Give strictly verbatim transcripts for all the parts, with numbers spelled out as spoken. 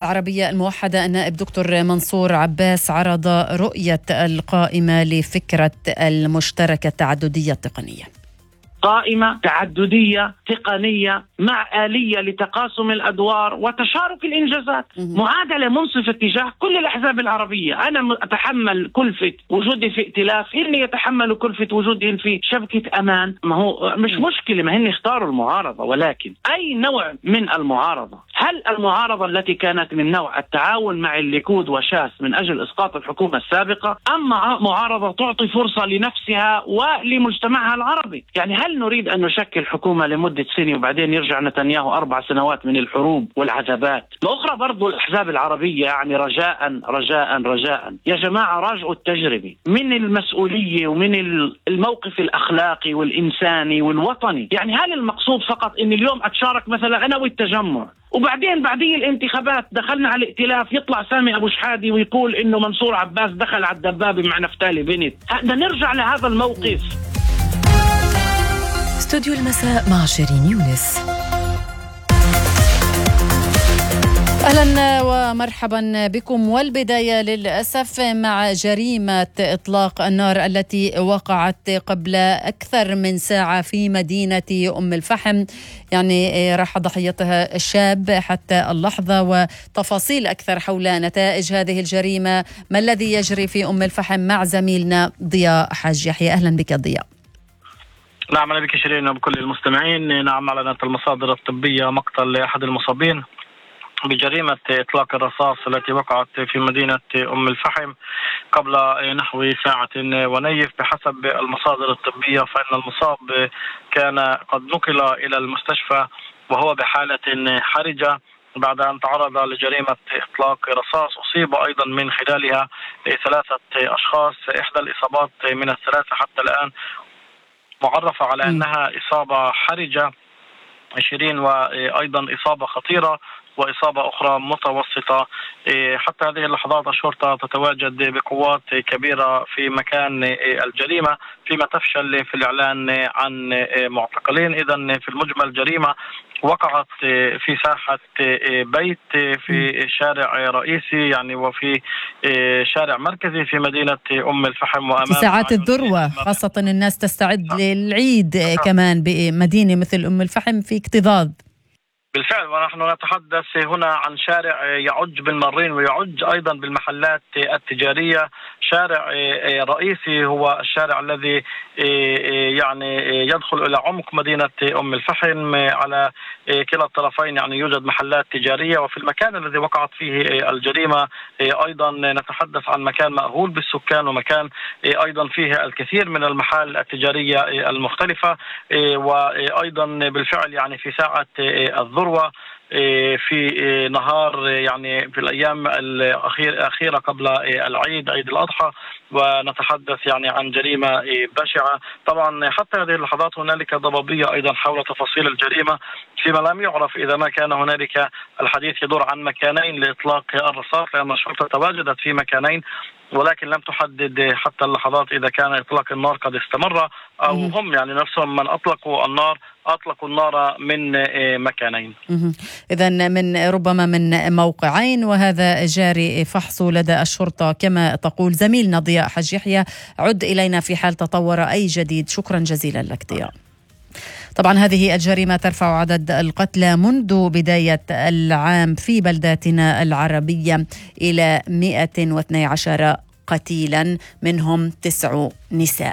العربية الموحدة النائب دكتور منصور عباس عرض رؤية القائمة لفكرة المشتركة التعددية التقنية. قائمة تعددية تقنية مع آلية لتقاسم الأدوار وتشارك الإنجازات، معادلة منصفة تجاه كل الأحزاب العربية. أنا أتحمل كلفة وجودي في ائتلاف، إني يتحمل كلفة وجودهم في شبكة أمان. ما هو مش مشكلة، ما هن اختاروا المعارضة، ولكن أي نوع من المعارضة؟ هل المعارضة التي كانت من نوع التعاون مع الليكود وشاس من أجل إسقاط الحكومة السابقة، أم معارضة تعطي فرصة لنفسها ولمجتمعها العربي؟ يعني هل نريد أن نشكل حكومة لمدة سنة وبعدين يرجع نتنياهو أربع سنوات من الحروب والعذابات؟ الأخرى برضو الأحزاب العربية، يعني رجاء رجاء رجاء يا جماعة راجعوا التجربة من المسؤولية ومن الموقف الأخلاقي والإنساني والوطني. يعني هل المقصود فقط أن اليوم أتشارك مثلا أنا والتجمع وبعدين بعدين الانتخابات دخلنا على الائتلاف يطلع سامي أبو شحادي ويقول إنه منصور عباس دخل على الدبابة مع نفتالي بنت؟ بدنا نرجع لهذا الموقف. استوديو المساء مع شيرين يونس. أهلا ومرحبا بكم. والبداية للأسف مع جريمة إطلاق النار التي وقعت قبل أكثر من ساعة في مدينة أم الفحم. يعني راح ضحيتها الشاب حتى اللحظة، وتفاصيل أكثر حول نتائج هذه الجريمة، ما الذي يجري في أم الفحم مع زميلنا ضياء حاج يحيى. أهلا بك ضياء. نعم، أهلا بك شيرين وبكل المستمعين. نعم، أعلنت المصادر الطبية مقتل أحد المصابين بجريمة إطلاق الرصاص التي وقعت في مدينة أم الفحم قبل نحو ساعة ونيف. بحسب المصادر الطبية فإن المصاب كان قد نقل إلى المستشفى وهو بحالة حرجة بعد أن تعرض لجريمة إطلاق رصاص. أصيب أيضا من خلالها ثلاثة أشخاص. إحدى الإصابات من الثلاثة حتى الآن معرفة على أنها إصابة حرجة عشرين، وأيضا إصابة خطيرة وإصابة أخرى متوسطة. حتى هذه اللحظات الشرطة تتواجد بقوات كبيرة في مكان الجريمة فيما تفشل في الإعلان عن معتقلين. إذن في المجمل جريمة وقعت في ساحة بيت في شارع رئيسي يعني وفي شارع مركزي في مدينة أم الفحم، وأمام في ساعات الذروة، خاصة الناس تستعد للعيد كمان بمدينة مثل أم الفحم في اكتظاظ. بالفعل، ونحن نتحدث هنا عن شارع يعج بالمرين ويعج أيضا بالمحلات التجارية. شارع رئيسي هو الشارع الذي يعني يدخل إلى عمق مدينة أم الفحم. على كلا الطرفين يعني يوجد محلات تجارية، وفي المكان الذي وقعت فيه الجريمة أيضا نتحدث عن مكان مأهول بالسكان ومكان أيضا فيه الكثير من المحال التجارية المختلفة. وأيضا بالفعل يعني في ساعة الذروة في نهار يعني في الأيام الأخيرة قبل العيد عيد الأضحى، ونتحدث يعني عن جريمة بشعة. طبعا حتى هذه اللحظات هنالك ضبابية أيضا حول تفاصيل الجريمة، فيما لم يعرف إذا ما كان هنالك الحديث يدور عن مكانين لإطلاق الرصاص، لأن الشرطة تواجدت في مكانين ولكن لم تحدد حتى اللحظات إذا كان إطلاق النار قد استمر أو هم يعني نفسهم من أطلقوا النار أطلقوا النار من مكانين. إذن من ربما من موقعين، وهذا جاري فحصه لدى الشرطة كما تقول. زميلنا ضياء حاج يحيى، عد إلينا في حال تطور أي جديد. شكرا جزيلا لك ضياء. طبعا هذه الجريمة ترفع عدد القتلى منذ بداية العام في بلداتنا العربية إلى مئة واثني عشر قتيلا، منهم تسع نساء.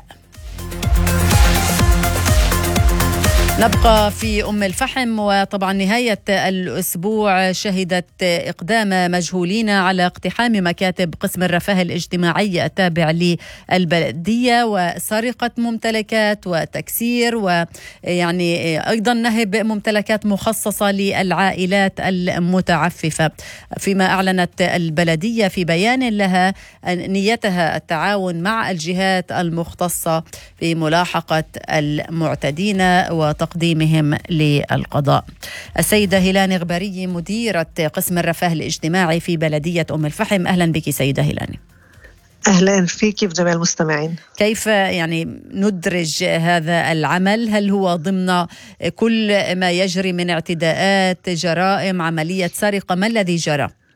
نبقى في أم الفحم، وطبعا نهاية الأسبوع شهدت إقدام مجهولين على اقتحام مكاتب قسم الرفاه الاجتماعي التابع للبلدية وسرقة ممتلكات وتكسير، ويعني أيضا نهب ممتلكات مخصصة للعائلات المتعففة. فيما أعلنت البلدية في بيان لها نيتها التعاون مع الجهات المختصة في ملاحقة المعتدين وتقديم تقديمهم للقضاء. السيدة هيلاني غباري مديرة قسم الرفاه الاجتماعي في بلدية أم الفحم، أهلا بك سيدة هيلاني. أهلا فيك بجميع المستمعين. كيف يعني ندرج هذا العمل؟ هل هو ضمن كل ما يجري من اعتداءات، جرائم، عملية سرقة؟ ما الذي جرى؟